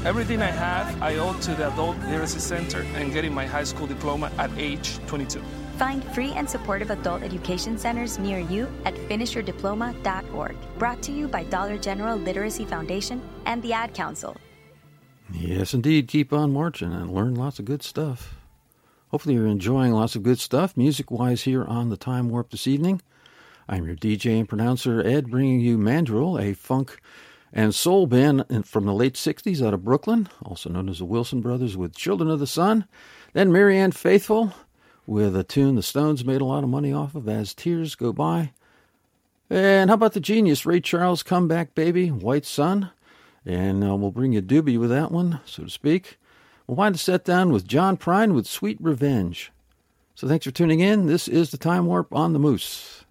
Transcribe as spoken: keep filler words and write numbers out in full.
Everything I have, I owe to the Adult Literacy Center and getting my high school diploma at age twenty-two. Find free and supportive adult education centers near you at finish your diploma dot org. Brought to you by Dollar General Literacy Foundation and the Ad Council. Yes, indeed. Keep on marching and learn lots of good stuff. Hopefully you're enjoying lots of good stuff music-wise here on the Time Warp this evening. I'm your D J and pronouncer, Ed, bringing you Mandrill, a funk and soul band from the late sixties out of Brooklyn, also known as the Wilson Brothers, with Children of the Sun. Then Marianne Faithfull with a tune the Stones made a lot of money off of, As Tears Go By. And how about the genius Ray Charles' Comeback Baby, White Sun? And uh, we'll bring you Doobie with that one, so to speak. We'll wind the set down with John Prine with Sweet Revenge. So thanks for tuning in. This is the Time Warp on the Moose.